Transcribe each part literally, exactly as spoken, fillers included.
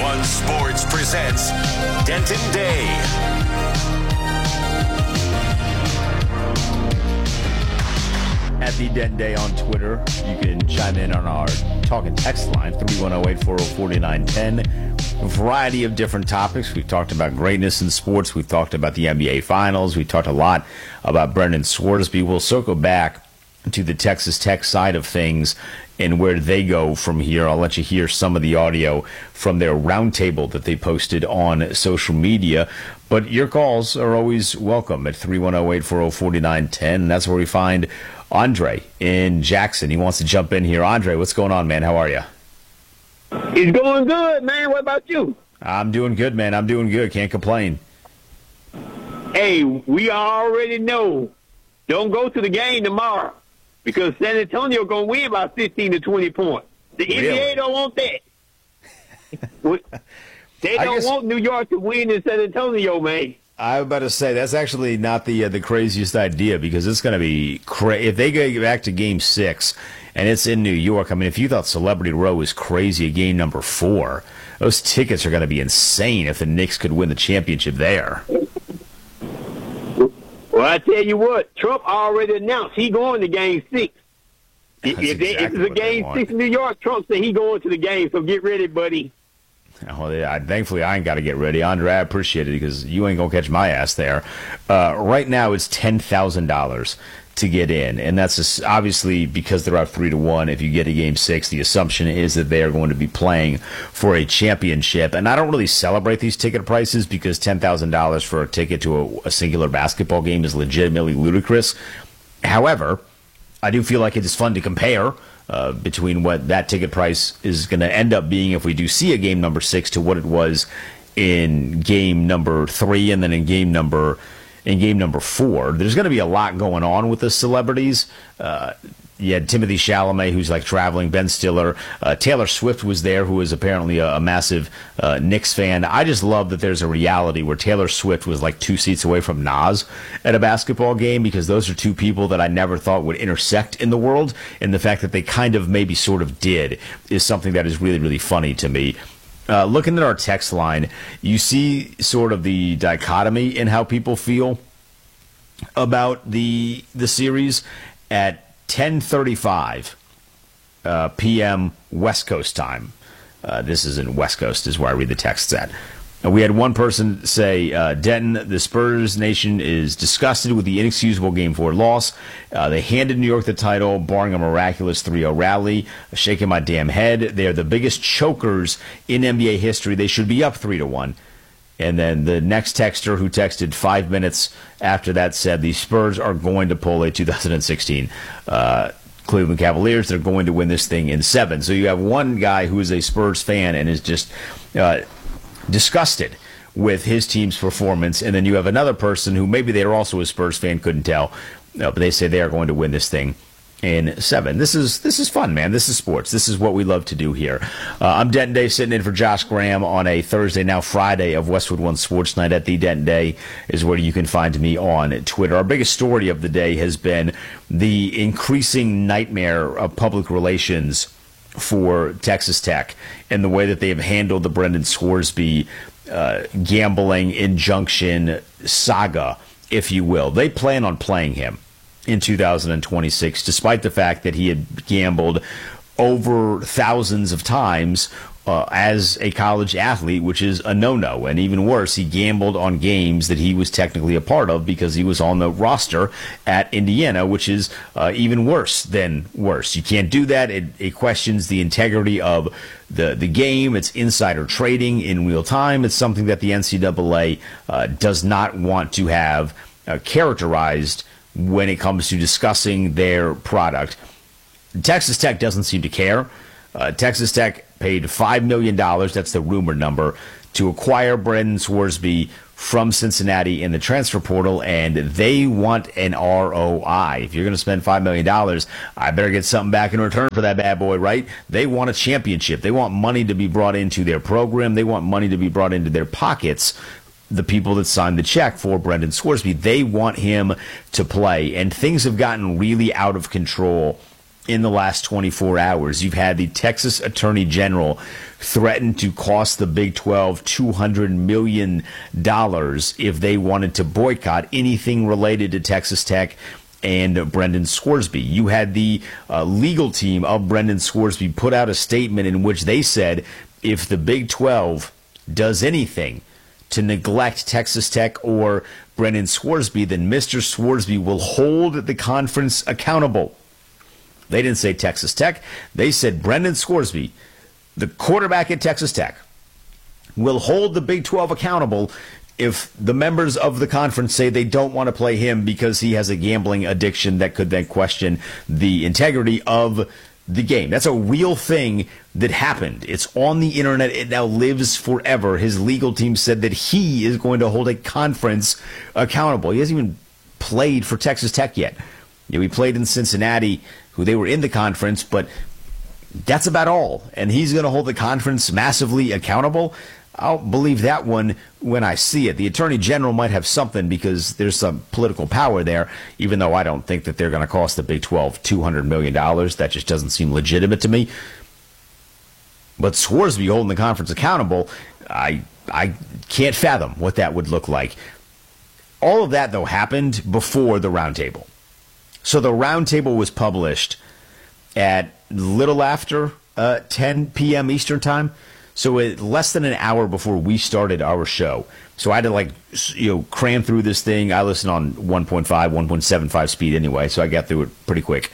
One Sports presents Denton Day. At the Denton Day on Twitter, you can chime in on our talk and text line, three one zero eight four zero four nine one zero. A variety of different topics. We've talked about greatness in sports. We've talked about the N B A Finals. We've talked a lot about Brendan Scoresby. We'll circle back to the Texas Tech side of things and where they go from here. I'll let you hear some of the audio from their roundtable that they posted on social media. But your calls are always welcome at three one zero eight four zero four nine one zero. And that's where we find Andre in Jackson. He wants to jump in here. Andre, what's going on, man? How are you? It's going good, man. What about you? I'm doing good, man. I'm doing good. Can't complain. Hey, we already know. Don't go to the game tomorrow because San Antonio going to win by fifteen to twenty points. The Really? N B A don't want that. They I don't guess- want New York to win in San Antonio, man. I was about to say that's actually not the uh, the craziest idea because it's going to be cra- if they go back to Game Six and it's in New York. I mean, if you thought Celebrity Row was crazy at Game Number Four, those tickets are going to be insane if the Knicks could win the championship there. Well, I tell you what, Trump already announced he going to Game Six. If, That's if, they, exactly if it's a what they Game want. Six in New York, Trump said he going to the game. So get ready, buddy. Well, yeah, thankfully, I ain't got to get ready. Andre, I appreciate it because you ain't going to catch my ass there. Uh, right now, it's ten thousand dollars to get in, and that's just obviously because they're out three to one. If you get a Game six, the assumption is that they are going to be playing for a championship. And I don't really celebrate these ticket prices because ten thousand dollars for a ticket to a, a singular basketball game is legitimately ludicrous. However, I do feel like it is fun to compare uh, between what that ticket price is going to end up being if we do see a game number six to what it was in game number three and then in game number in game number four. There's going to be a lot going on with the celebrities. Uh, you had Timothy Chalamet, who's like traveling, Ben Stiller. Uh, Taylor Swift was there, who is apparently a, a massive uh, Knicks fan. I just love that there's a reality where Taylor Swift was like two seats away from Nas at a basketball game because those are two people that I never thought would intersect in the world. And the fact that they kind of maybe sort of did is something that is really, really funny to me. Uh, looking at our text line, you see sort of the dichotomy in how people feel about the the series at ten thirty-five uh, p.m. West Coast time. Uh, this is in West Coast is where I read the texts at. And we had one person say, uh, Denton, the Spurs Nation is disgusted with the inexcusable Game four loss. Uh, they handed New York the title, barring a miraculous three oh rally. Shaking my damn head. They are the biggest chokers in N B A history. They should be up three to one. And then the next texter who texted five minutes after that said the Spurs are going to pull a two thousand sixteen uh, Cleveland Cavaliers. They're going to win this thing in seven. So you have one guy who is a Spurs fan and is just uh, disgusted with his team's performance. And then you have another person who maybe they're also a Spurs fan, couldn't tell. No, but they say they are going to win this thing in seven. This is this is fun, man. This is sports. This is what we love to do here. Uh, I'm Denton Day sitting in for Josh Graham on a Thursday, now Friday, of Westwood One Sports Night. At the Denton Day is where you can find me on Twitter. Our biggest story of the day has been the increasing nightmare of public relations for Texas Tech and the way that they have handled the Brendan Scoresby uh, gambling injunction saga, if you will. They plan on playing him in two thousand twenty-six, despite the fact that he had gambled over thousands of times uh, as a college athlete, which is a no-no. And even worse, he gambled on games that he was technically a part of because he was on the roster at Indiana, which is uh, even worse than worse. You can't do that. It, it questions the integrity of the, the game. It's insider trading in real time. It's something that the N C double A uh, does not want to have uh, characterized when it comes to discussing their product. Texas Tech doesn't seem to care. Uh, Texas Tech paid five million dollars, that's the rumor number, to acquire Brendan Scoresby from Cincinnati in the transfer portal, and they want an R O I. If you're going to spend five million dollars, I better get something back in return for that bad boy, right? They want a championship. They want money to be brought into their program. They want money to be brought into their pockets. The people that signed the check for Brendan Scoresby, they want him to play. And things have gotten really out of control in the last twenty-four hours. You've had the Texas Attorney General threaten to cost the Big twelve two hundred million dollars if they wanted to boycott anything related to Texas Tech and Brendan Scoresby. You had the uh, legal team of Brendan Scoresby put out a statement in which they said if the Big twelve does anything to neglect Texas Tech or Brendan Scoresby, then Mister Scoresby will hold the conference accountable. They didn't say Texas Tech. They said Brendan Scoresby, the quarterback at Texas Tech, will hold the Big twelve accountable if the members of the conference say they don't want to play him because he has a gambling addiction that could then question the integrity of the game. That's a real thing that happened. It's on the internet. It now lives forever. His legal team said that he is going to hold a conference accountable. He hasn't even played for Texas Tech yet. You know, he played in Cincinnati, who they were in the conference, but that's about all. And he's going to hold the conference massively accountable. I'll believe that one when I see it. The Attorney General might have something because there's some political power there, even though I don't think that they're going to cost the Big twelve two hundred million dollars. That just doesn't seem legitimate to me. But Scoresby holding the conference accountable, I I can't fathom what that would look like. All of that, though, happened before the roundtable. So the roundtable was published at little after uh, ten p.m. Eastern time. So it, less than an hour before we started our show. So I had to, like, you know, cram through this thing. I listen on one point five, one point seven five speed anyway, so I got through it pretty quick.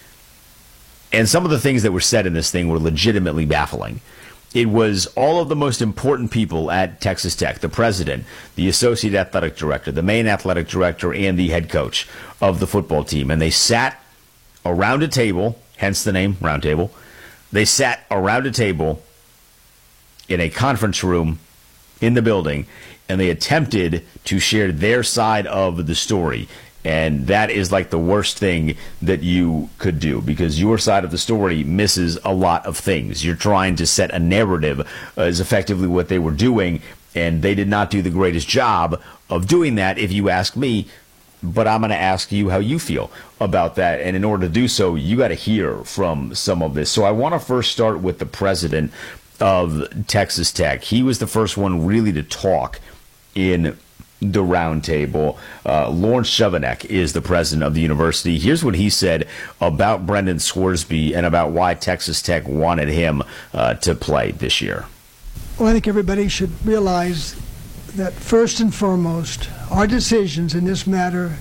And some of the things that were said in this thing were legitimately baffling. It was all of the most important people at Texas Tech, the president, the associate athletic director, the main athletic director, and the head coach of the football team. And they sat around a table, hence the name Roundtable. They sat around a table in a conference room in the building, and they attempted to share their side of the story. And that is like the worst thing that you could do, because your side of the story misses a lot of things. You're trying to set a narrative uh, is effectively what they were doing, and they did not do the greatest job of doing that, if you ask me. But I'm going to ask you how you feel about that. And in order to do so, you got to hear from some of this. So I want to first start with the president of Texas Tech. He was the first one really to talk in the roundtable. Uh, Lawrence Chovanec is the president of the university. Here's what he said about Brendan Scoresby and about why Texas Tech wanted him uh, to play this year. Well, I think everybody should realize that first and foremost, our decisions in this matter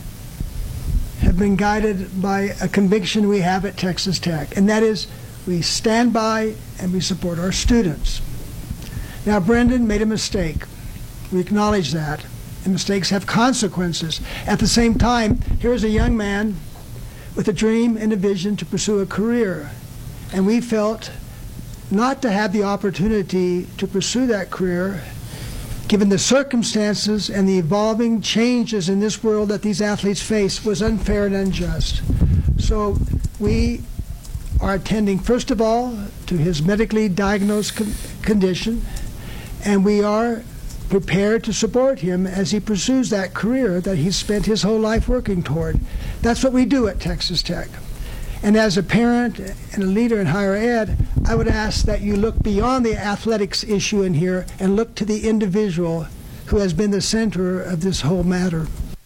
have been guided by a conviction we have at Texas Tech, and that is we stand by and we support our students. Now, Brendan made a mistake. We acknowledge that. And mistakes have consequences. At the same time, here is a young man with a dream and a vision to pursue a career. And we felt not to have the opportunity to pursue that career, given the circumstances and the evolving changes in this world that these athletes face, was unfair and unjust. So we are attending, first of all, to his medically diagnosed con condition, and we are prepared to support him as he pursues that career that he's spent his whole life working toward. That's what we do at Texas Tech. And as a parent and a leader in higher ed, I would ask that you look beyond the athletics issue in here and look to the individual who has been the center of this whole matter.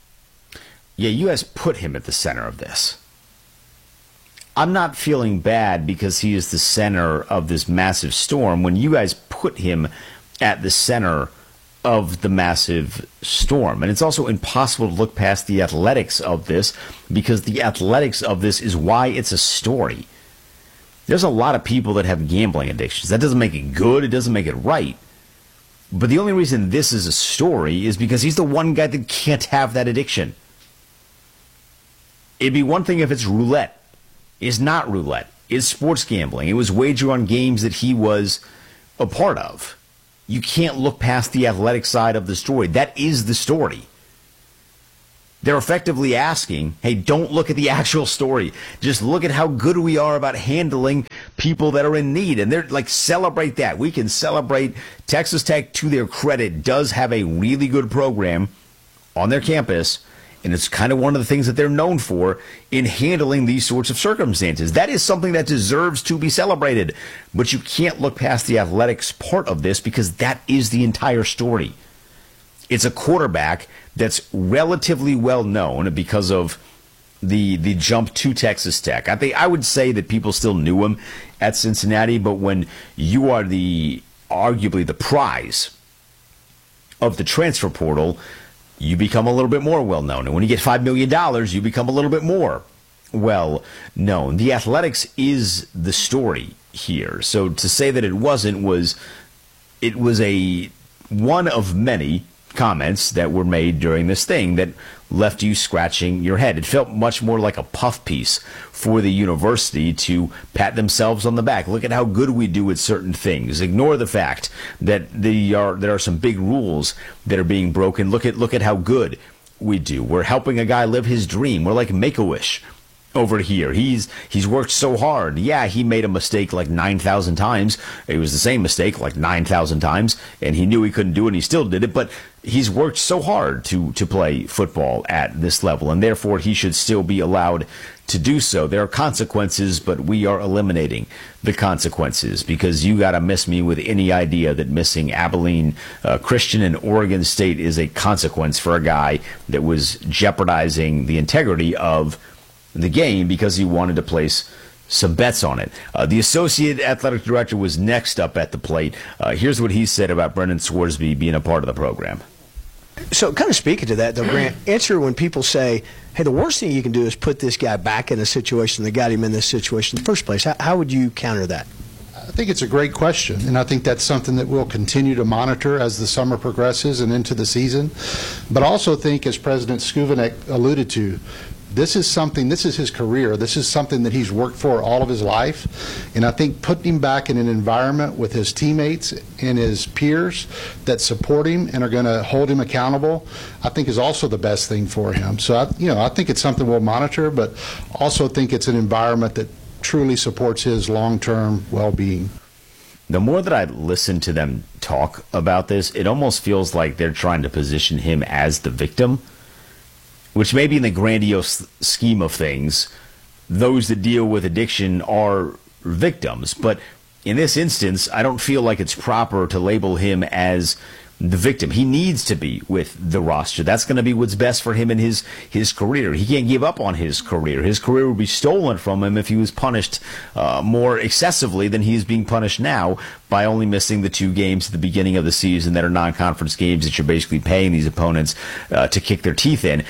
Yeah, you guys put him at the center of this. I'm not feeling bad because he is the center of this massive storm when you guys put him at the center of the massive storm. And it's also impossible to look past the athletics of this, because the athletics of this is why it's a story. There's a lot of people that have gambling addictions. That doesn't make it good. It doesn't make it right. But the only reason this is a story is because he's the one guy that can't have that addiction. It'd be one thing if it's roulette. It's not roulette. It's sports gambling. It was wager on games that he was a part of. You can't look past the athletic side of the story. That is the story. They're effectively asking, hey, don't look at the actual story. Just look at how good we are about handling people that are in need. And they're like, celebrate that. We can celebrate. Texas Tech, to their credit, does have a really good program on their campus. And it's kind of one of the things that they're known for in handling these sorts of circumstances. That is something that deserves to be celebrated. But you can't look past the athletics part of this because that is the entire story. It's a quarterback that's relatively well known because of the the jump to Texas Tech. I think I would say that people still knew him at Cincinnati, but when you are the arguably the prize of the transfer portal, you become a little bit more well known. And when you get five million dollars, you become a little bit more well known. The athletics is the story here. So to say that it wasn't was it was a one of many comments that were made during this thing that left you scratching your head. It felt much more like a puff piece for the university to pat themselves on the back. Look at how good we do at certain things. Ignore the fact that the are, there are some big rules that are being broken. Look at look at how good we do. We're helping a guy live his dream. We're like Make-A-Wish over here. He's he's worked so hard. Yeah, he made a mistake like nine thousand times. It was the same mistake like nine thousand times, and he knew he couldn't do it, and he still did it, but he's worked so hard to, to play football at this level, and therefore he should still be allowed to do so. There are consequences, but we are eliminating the consequences because you got to miss me with any idea that missing Abilene uh, Christian and Oregon State is a consequence for a guy that was jeopardizing the integrity of the game because he wanted to place some bets on it. Uh, the associate athletic director was next up at the plate. Uh, here's what he said about Brendan Swarsby being a part of the program. So kind of speaking to that, though, Grant, answer when people say, hey, the worst thing you can do is put this guy back in a situation that got him in this situation in the first place. How, how would you counter that? I think it's a great question, and I think that's something that we'll continue to monitor as the summer progresses and into the season. But I also think, as President Skuvanek alluded to, this is something, this is his career. This is something that he's worked for all of his life. And I think putting him back in an environment with his teammates and his peers that support him and are going to hold him accountable, I think is also the best thing for him. So, I, you know, I think it's something we'll monitor, but also think it's an environment that truly supports his long-term well-being. The more that I listen to them talk about this, it almost feels like they're trying to position him as the victim, which maybe in the grandiose scheme of things, those that deal with addiction are victims. But in this instance, I don't feel like it's proper to label him as the victim. He needs to be with the roster. That's going to be what's best for him in his, his career. He can't give up on his career. His career would be stolen from him if he was punished uh, more excessively than he is being punished now by only missing the two games at the beginning of the season that are non-conference games that you're basically paying these opponents uh, to kick their teeth in.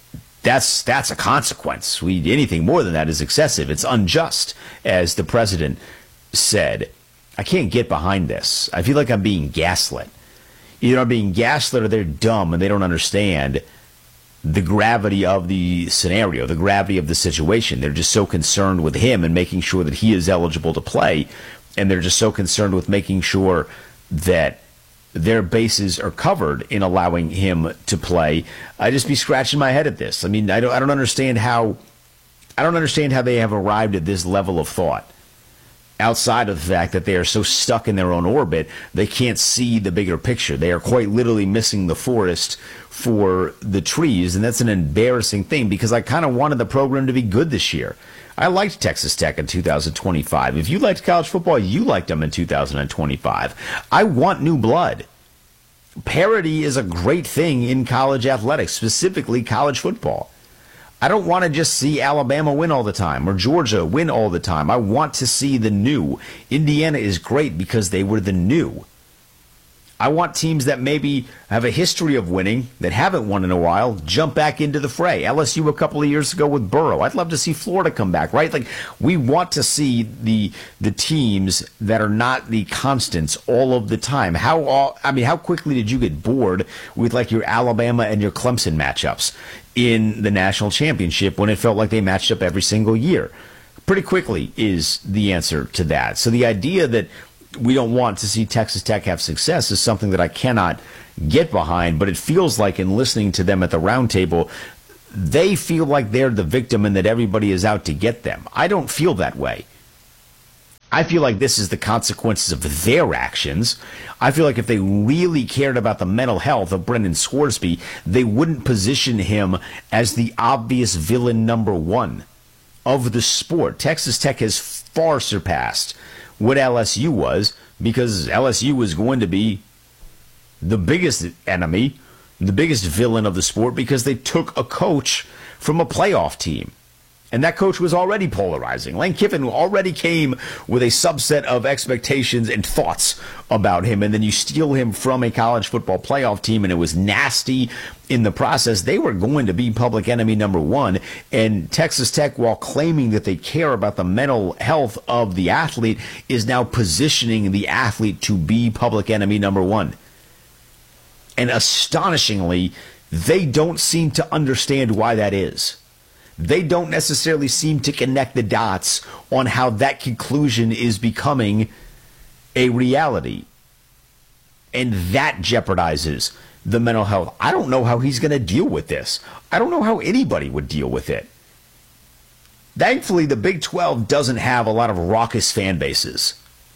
That's that's a consequence. We anything more than that is excessive. It's unjust, as the president said. I can't get behind this. I feel like I'm being gaslit. Either I'm being gaslit or they're dumb and they don't understand the gravity of the scenario, the gravity of the situation. They're just so concerned with him and making sure that he is eligible to play, and they're just so concerned with making sure that their bases are covered in allowing him to play. I just be scratching my head at this. I mean, I don't, I don't understand how, I don't understand how they have arrived at this level of thought. Outside of the fact that they are so stuck in their own orbit, they can't see the bigger picture. They are quite literally missing the forest for the trees, and that's an embarrassing thing because I kind of wanted the program to be good this year. I liked Texas Tech in two thousand twenty-five. If you liked college football, you liked them in two thousand twenty-five. I want new blood. Parity is a great thing in college athletics, specifically college football. I don't want to just see Alabama win all the time or Georgia win all the time. I want to see the new. Indiana is great because they were the new. I want teams that maybe have a history of winning, that haven't won in a while, jump back into the fray. L S U a couple of years ago with Burrow. I'd love to see Florida come back, right? Like, we want to see the the teams that are not the constants all of the time. How I mean, how quickly did you get bored with like your Alabama and your Clemson matchups in the national championship when it felt like they matched up every single year? Pretty quickly is the answer to that. So the idea that we don't want to see Texas Tech have success is something that I cannot get behind, but it feels like in listening to them at the roundtable, they feel like they're the victim and that everybody is out to get them. I don't feel that way. I feel like this is the consequences of their actions. I feel like if they really cared about the mental health of Brendan Scoresby, they wouldn't position him as the obvious villain number one of the sport. Texas Tech has far surpassed what L S U was, because L S U was going to be the biggest enemy, the biggest villain of the sport, because they took a coach from a playoff team. And that coach was already polarizing. Lane Kiffin already came with a subset of expectations and thoughts about him, and then you steal him from a college football playoff team, and it was nasty in the process. They were going to be public enemy number one, and Texas Tech, while claiming that they care about the mental health of the athlete, is now positioning the athlete to be public enemy number one. And astonishingly, they don't seem to understand why that is. They don't necessarily seem to connect the dots on how that conclusion is becoming a reality. And that jeopardizes the mental health. I don't know how he's going to deal with this. I don't know how anybody would deal with it. Thankfully, the Big twelve doesn't have a lot of raucous fan bases.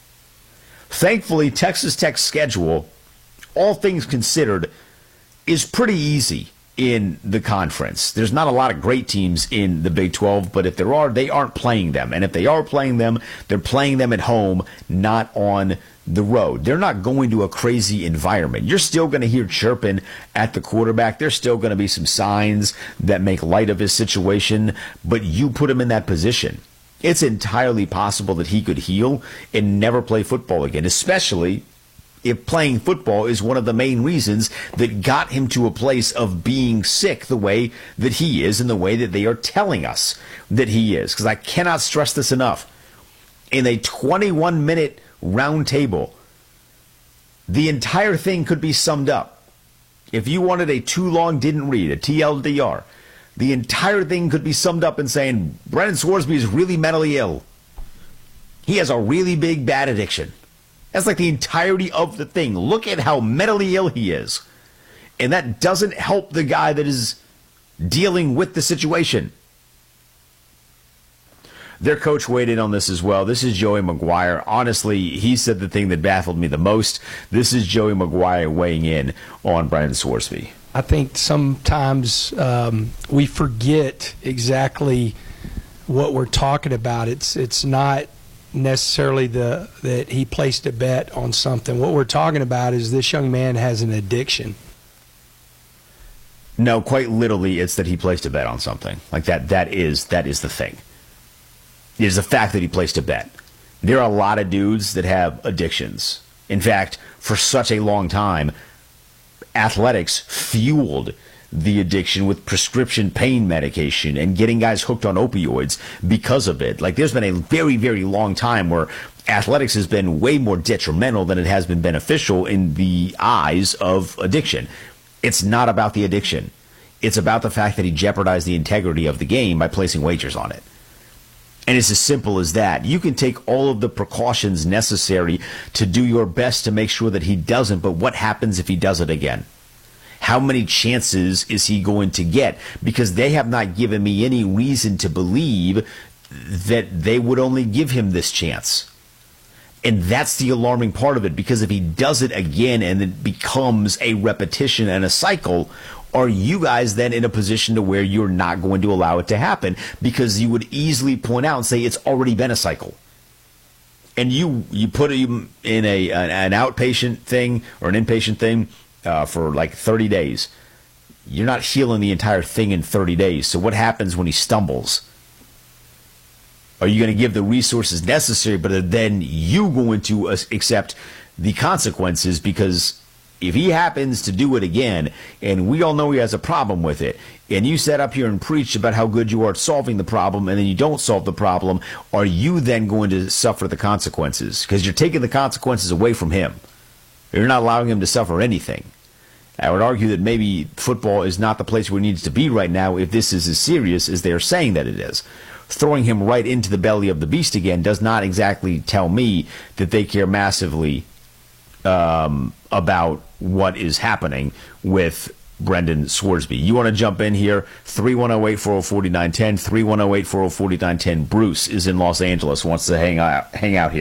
Thankfully, Texas Tech's schedule, all things considered, is pretty easy in the conference. There's not a lot of great teams in the Big twelve, but if there are, they aren't playing them. And if they are playing them, they're playing them at home, not on the road. They're not going to a crazy environment. You're still going to hear chirping at the quarterback. There's still going to be some signs that make light of his situation, but you put him in that position. It's entirely possible that he could heal and never play football again, especially if playing football is one of the main reasons that got him to a place of being sick the way that he is and the way that they are telling us that he is. Because I cannot stress this enough. In a twenty-one minute round table, the entire thing could be summed up. If you wanted a too long didn't read, a T L D R, the entire thing could be summed up in saying, Brendan Scoresby is really mentally ill. He has a really big bad addiction. That's like the entirety of the thing. Look at how mentally ill he is. And that doesn't help the guy that is dealing with the situation. Their coach weighed in on this as well. This is Joey McGuire. Honestly, he said the thing that baffled me the most. This is Joey McGuire weighing in on Brendan Scoresby. I think sometimes um, we forget exactly what we're talking about. It's it's not necessarily the that he placed a bet on something. What we're talking about is this young man has an addiction. No, quite literally, it's that he placed a bet on something. Like that. That is that is the thing. It is the fact that he placed a bet. There are a lot of dudes that have addictions. In fact, for such a long time, athletics fueled the addiction with prescription pain medication and getting guys hooked on opioids because of it. Like, there's been a very, very long time where athletics has been way more detrimental than it has been beneficial in the eyes of addiction. It's not about the addiction. It's about the fact that he jeopardized the integrity of the game by placing wagers on it. And it's as simple as that. You can take all of the precautions necessary to do your best to make sure that he doesn't, but what happens if he does it again? How many chances is he going to get? Because they have not given me any reason to believe that they would only give him this chance. And that's the alarming part of it, because if he does it again and it becomes a repetition and a cycle, are you guys then in a position to where you're not going to allow it to happen? Because you would easily point out and say it's already been a cycle. And you you put him in a an, an outpatient thing or an inpatient thing uh, for like thirty days. You're not healing the entire thing in thirty days. So what happens when he stumbles? Are you going to give the resources necessary, but are then you going to accept the consequences? Because if he happens to do it again, and we all know he has a problem with it, and you set up here and preach about how good you are at solving the problem, and then you don't solve the problem, are you then going to suffer the consequences? Because you're taking the consequences away from him. You're not allowing him to suffer anything. I would argue that maybe football is not the place where he needs to be right now if this is as serious as they are saying that it is. Throwing him right into the belly of the beast again does not exactly tell me that they care massively um, about what is happening with Brendan Scoresby. You want to jump in here? three one zero eight four zero four nine one zero, three one zero eight four zero four nine one zero. Bruce is in Los Angeles, wants to hang out, hang out here.